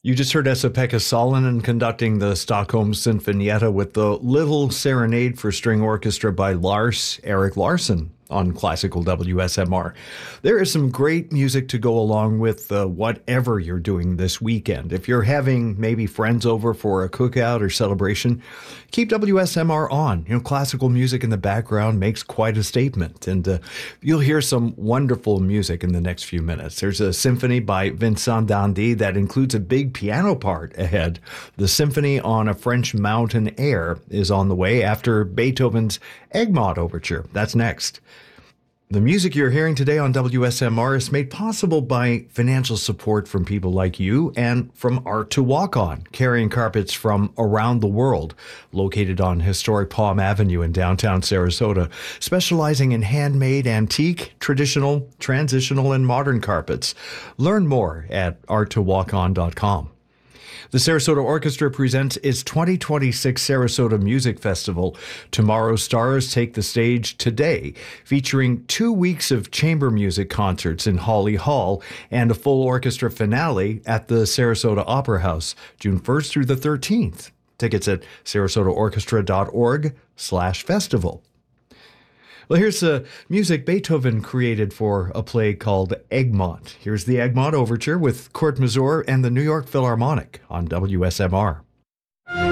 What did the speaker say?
You just heard Esa-Pekka Salonen conducting the Stockholm Sinfonietta with the Little Serenade for String Orchestra by Lars Erik Larsson on Classical WSMR. There is some great music to go along with whatever you're doing this weekend. If you're having maybe friends over for a cookout or celebration, keep WSMR on. Classical music in the background makes quite a statement, and you'll hear some wonderful music in the next few minutes. There's a symphony by Vincent d'Indy that includes a big piano part ahead. The Symphony on a French Mountain Air is on the way after Beethoven's Egmont Overture. That's next. The music you're hearing today on WSMR is made possible by financial support from people like you and from Art to Walk On, carrying carpets from around the world, located on historic Palm Avenue in downtown Sarasota, specializing in handmade, antique, traditional, transitional, and modern carpets. Learn more at arttowalkon.com. The Sarasota Orchestra presents its 2026 Sarasota Music Festival. Tomorrow's stars take the stage today, featuring 2 weeks of chamber music concerts in Holly Hall and a full orchestra finale at the Sarasota Opera House, June 1st through the 13th. Tickets at sarasotaorchestra.org/festival. Well, here's music Beethoven created for a play called Egmont. Here's the Egmont Overture with Kurt Masur and the New York Philharmonic on WSMR.